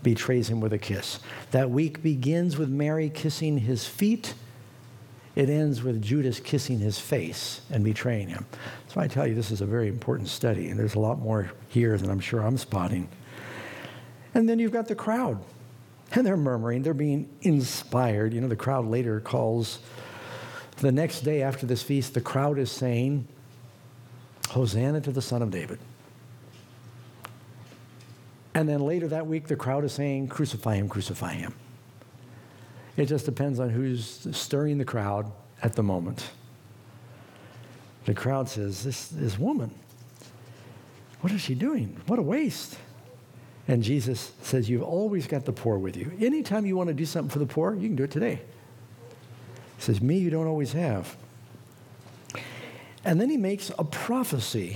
betrays him with a kiss. That week begins with Mary kissing his feet. It ends with Judas kissing his face and betraying him. So I tell you, this is a very important study, and there's a lot more here than I'm sure I'm spotting. And then you've got the crowd, and they're murmuring. They're being inspired. You know, the crowd later calls, the next day after this feast, the crowd is saying, Hosanna to the Son of David. And then later that week, the crowd is saying, crucify him, crucify him. It just depends on who's stirring the crowd at the moment. The crowd says, this woman, what is she doing? What a waste. And Jesus says, you've always got the poor with you. Anytime you want to do something for the poor, you can do it today. He says, me, you don't always have. And then he makes a prophecy.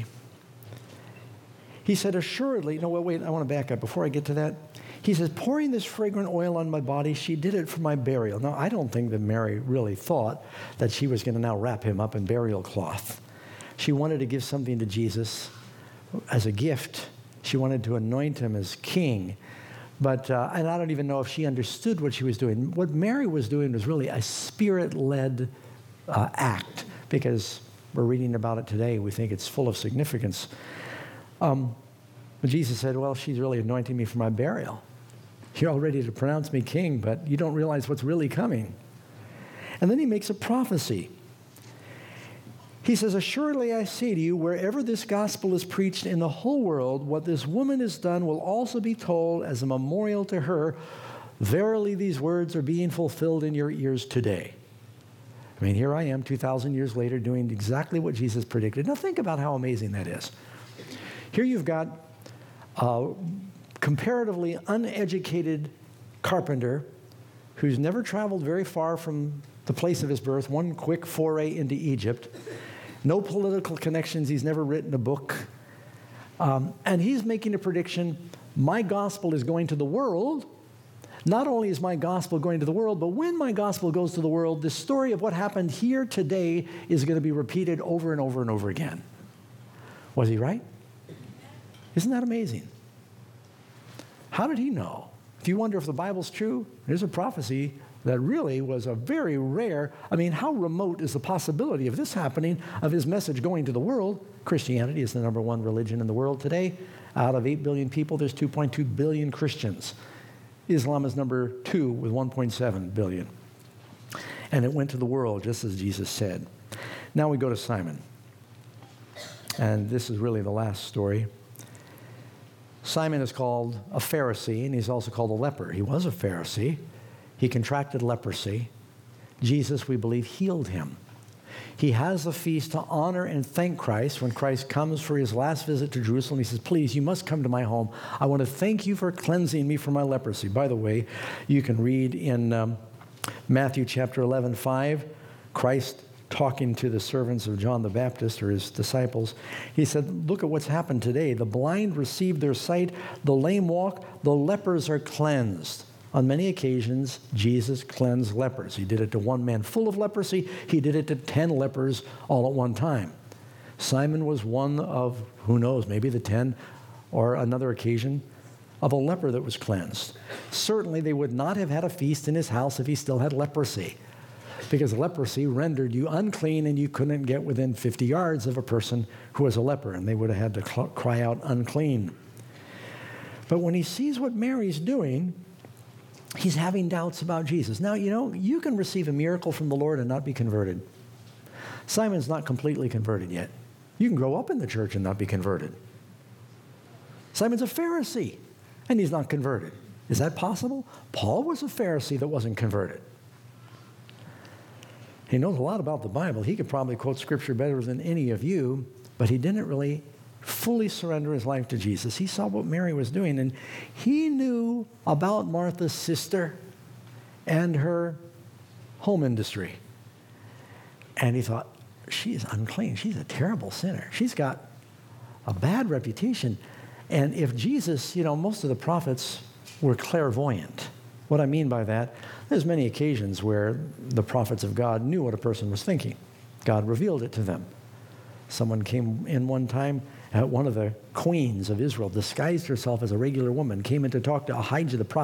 He said, assuredly, no, wait, I want to back up. Before I get to that, he says, pouring this fragrant oil on my body, she did it for my burial. Now, I don't think that Mary really thought that she was going to now wrap him up in burial cloth. She wanted to give something to Jesus as a gift. She wanted to anoint him as king. But, and I don't even know if she understood what she was doing. What Mary was doing was really a spirit-led act, because we're reading about it today. We think it's full of significance. But Jesus said, well, she's really anointing me for my burial. You're all ready to pronounce me king, but you don't realize what's really coming. And then he makes a prophecy. He says, assuredly I say to you, wherever this gospel is preached in the whole world, what this woman has done will also be told as a memorial to her. Verily, these words are being fulfilled in your ears today. I mean, here I am 2,000 years later doing exactly what Jesus predicted. Now think about how amazing that is. Here you've got a comparatively uneducated carpenter who's never traveled very far from the place of his birth, one quick foray into Egypt, no political connections, he's never written a book, and he's making a prediction, my gospel is going to the world. Not only is my gospel going to the world, but when my gospel goes to the world, the story of what happened here today is going to be repeated over and over and over again. Was he right? Isn't that amazing? How did he know? If you wonder if the Bible's true, there's a prophecy that really was a very rare, I mean, how remote is the possibility of this happening, of his message going to the world? Christianity is the #1 religion in the world today. Out of 8 billion people, there's 2.2 billion Christians. Islam is number 2 with 1.7 billion. And it went to the world just as Jesus said. Now we go to Simon. And this is really the last story. Simon is called a Pharisee, and he's also called a leper. He was a Pharisee. He contracted leprosy. Jesus, we believe, healed him. He has a feast to honor and thank Christ. When Christ comes for his last visit to Jerusalem, he says, please, you must come to my home. I want to thank you for cleansing me from my leprosy. By the way, you can read in Matthew chapter 11:5, Christ talking to the servants of John the Baptist, or his disciples. He said, look at what's happened today. The blind receive their sight, the lame walk, the lepers are cleansed. On many occasions, Jesus cleansed lepers. He did it to one man full of leprosy. He did it to 10 lepers all at one time. Simon was one of, who knows, maybe the 10 or another occasion of a leper that was cleansed. Certainly, they would not have had a feast in his house if he still had leprosy, because leprosy rendered you unclean and you couldn't get within 50 yards of a person who was a leper, and they would have had to cry out unclean. But when he sees what Mary's doing, he's having doubts about Jesus. Now, you know, you can receive a miracle from the Lord and not be converted. Simon's not completely converted yet. You can grow up in the church and not be converted. Simon's a Pharisee, and he's not converted. Is that possible? Paul was a Pharisee that wasn't converted. He knows a lot about the Bible. He could probably quote Scripture better than any of you, but he didn't really fully surrender his life to Jesus. He saw what Mary was doing, and he knew about Martha's sister and her home industry. And he thought, she is unclean. She's a terrible sinner. She's got a bad reputation. And if Jesus, you know, most of the prophets were clairvoyant. What I mean by that, there's many occasions where the prophets of God knew what a person was thinking. God revealed it to them. Someone came in one time, one of the queens of Israel, disguised herself as a regular woman, came in to talk to Ahijah the prophet.